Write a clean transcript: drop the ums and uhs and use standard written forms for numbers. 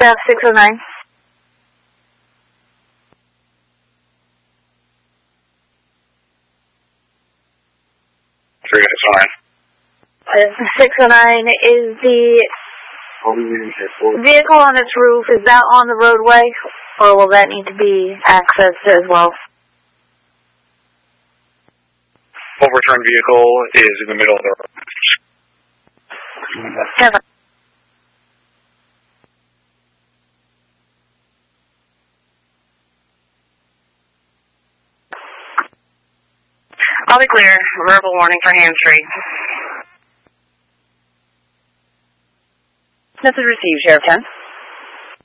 staff 609. Fine. 609, is the vehicle on its roof, is that on the roadway, or will that need to be accessed as well? Overturned vehicle is in the middle of the road. 7. I'll be clear. Verbal warning for hands-free. Message received, Sheriff 10.